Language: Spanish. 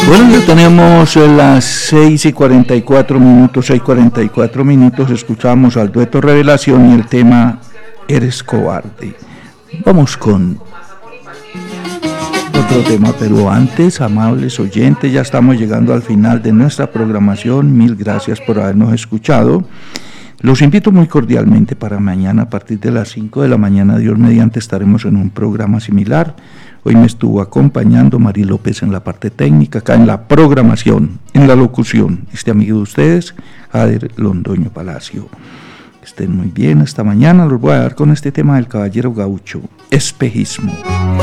Bueno, ya tenemos las 6:44 minutos, escuchamos al dueto Revelación y el tema Eres Cobarde. Vamos con otro tema, pero antes, amables oyentes, ya estamos llegando al final de nuestra programación. Mil gracias por habernos escuchado. Los invito muy cordialmente para mañana a partir de las 5 de la mañana, Dios mediante, estaremos en un programa similar. Hoy me estuvo acompañando Mari López en la parte técnica, acá en la programación, en la locución. Este amigo de ustedes, Jader Londoño Palacio. Que estén muy bien, hasta mañana. Los voy a dar con este tema del Caballero Gaucho, Espejismo.